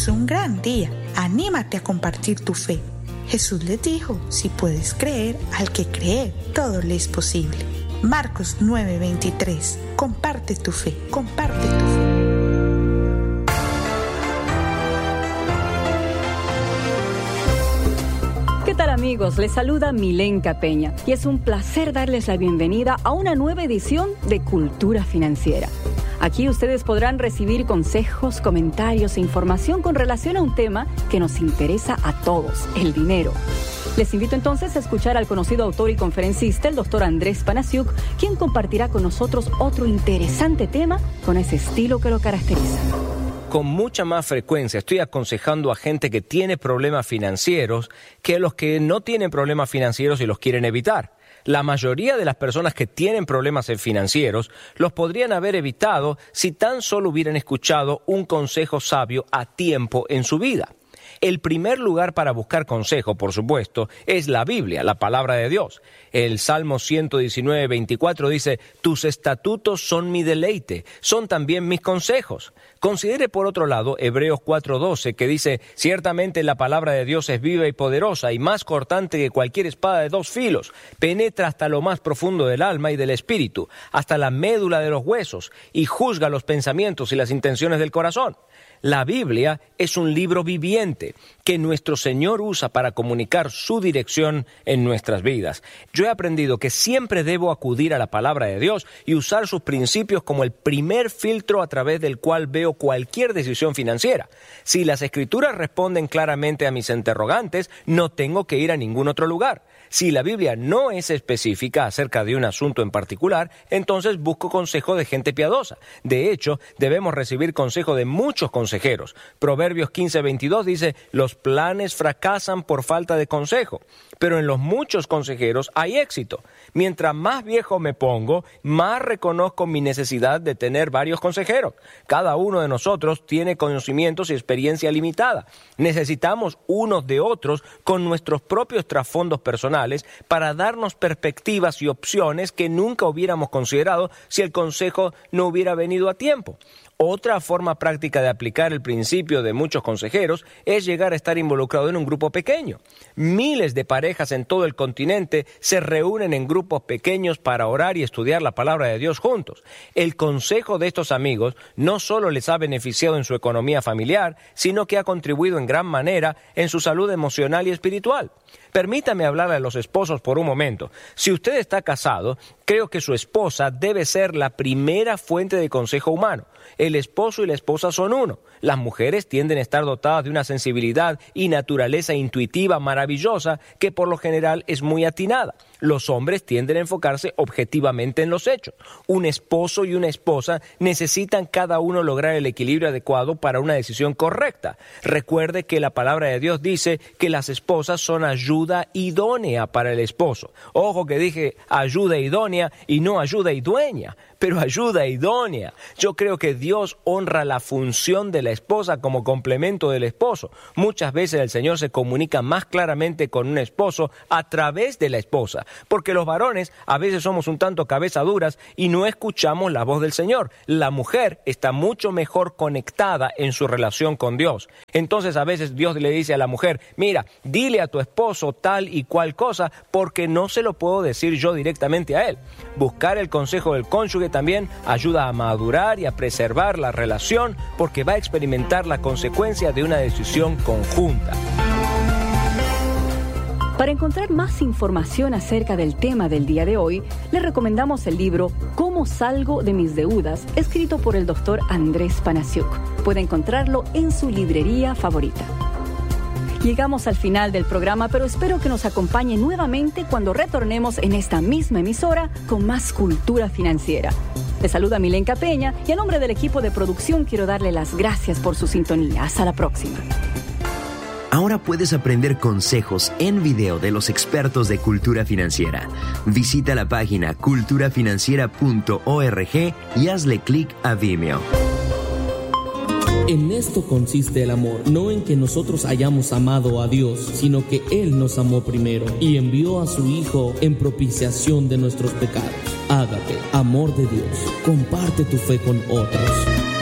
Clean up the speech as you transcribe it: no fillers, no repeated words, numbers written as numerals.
es un gran día. Anímate a compartir tu fe. Jesús les dijo, si puedes creer, al que cree, todo le es posible. Marcos 9:23. Comparte tu fe, comparte tu fe. ¿Qué tal, amigos? Les saluda Milenka Peña y es un placer darles la bienvenida a una nueva edición de Cultura Financiera. Aquí ustedes podrán recibir consejos, comentarios e información con relación a un tema que nos interesa a todos, el dinero. Les invito entonces a escuchar al conocido autor y conferencista, el Dr. Andrés Panasiuk, quien compartirá con nosotros otro interesante tema con ese estilo que lo caracteriza. Con mucha más frecuencia estoy aconsejando a gente que tiene problemas financieros que a los que no tienen problemas financieros y los quieren evitar. La mayoría de las personas que tienen problemas financieros los podrían haber evitado si tan solo hubieran escuchado un consejo sabio a tiempo en su vida. El primer lugar para buscar consejo, por supuesto, es la Biblia, la palabra de Dios. El Salmo 119:24 dice, «Tus estatutos son mi deleite, son también mis consejos». Considere por otro lado Hebreos 4:12, que dice, «Ciertamente la palabra de Dios es viva y poderosa y más cortante que cualquier espada de dos filos. Penetra hasta lo más profundo del alma y del espíritu, hasta la médula de los huesos, y juzga los pensamientos y las intenciones del corazón». La Biblia es un libro viviente que nuestro Señor usa para comunicar su dirección en nuestras vidas. Yo he aprendido que siempre debo acudir a la palabra de Dios y usar sus principios como el primer filtro a través del cual veo cualquier decisión financiera. Si las Escrituras responden claramente a mis interrogantes, no tengo que ir a ningún otro lugar. Si la Biblia no es específica acerca de un asunto en particular, entonces busco consejo de gente piadosa. De hecho, debemos recibir consejo de muchos consejeros. Proverbios 15:22 dice, los planes fracasan por falta de consejo, pero en los muchos consejeros hay éxito. Mientras más viejo me pongo, más reconozco mi necesidad de tener varios consejeros. Cada uno de nosotros tiene conocimientos y experiencia limitada. Necesitamos unos de otros con nuestros propios trasfondos personales para darnos perspectivas y opciones que nunca hubiéramos considerado si el consejo no hubiera venido a tiempo. Otra forma práctica de aplicar el principio de muchos consejeros es llegar a estar involucrado en un grupo pequeño. Miles de parejas en todo el continente se reúnen en grupos pequeños para orar y estudiar la palabra de Dios juntos. El consejo de estos amigos no solo les ha beneficiado en su economía familiar, sino que ha contribuido en gran manera en su salud emocional y espiritual. Permítame hablarle a los esposos por un momento. Si usted está casado, creo que su esposa debe ser la primera fuente de consejo humano. El esposo y la esposa son uno. Las mujeres tienden a estar dotadas de una sensibilidad y naturaleza intuitiva maravillosa que por lo general es muy atinada. Los hombres tienden a enfocarse objetivamente en los hechos. Un esposo y una esposa necesitan cada uno lograr el equilibrio adecuado para una decisión correcta. Recuerde que la palabra de Dios dice que las esposas son ayuda idónea para el esposo. Ojo que dije ayuda idónea y no ayuda idueña, pero ayuda idónea. Yo creo que Dios honra la función de la esposa como complemento del esposo. Muchas veces el Señor se comunica más claramente con un esposo a través de la esposa, porque los varones a veces somos un tanto cabezaduras y no escuchamos la voz del Señor. La mujer está mucho mejor conectada en su relación con Dios. Entonces a veces Dios le dice a la mujer, mira, dile a tu esposo tal y cual cosa, porque no se lo puedo decir yo directamente a él. Buscar el consejo del cónyuge también ayuda a madurar y a preservar la relación, porque va a experimentar la consecuencia de una decisión conjunta. Para encontrar más información acerca del tema del día de hoy, le recomendamos el libro ¿Cómo salgo de mis deudas?, escrito por el Dr. Andrés Panasiuk. Puede encontrarlo en su librería favorita. Llegamos al final del programa, pero espero que nos acompañe nuevamente cuando retornemos en esta misma emisora con más cultura financiera. Les saluda Milenka Peña y a nombre del equipo de producción quiero darle las gracias por su sintonía. Hasta la próxima. Ahora puedes aprender consejos en video de los expertos de cultura financiera. Visita la página culturafinanciera.org y hazle clic a Vimeo. En esto consiste el amor, no en que nosotros hayamos amado a Dios, sino que Él nos amó primero y envió a su Hijo en propiciación de nuestros pecados. Ágape, amor de Dios. Comparte tu fe con otros.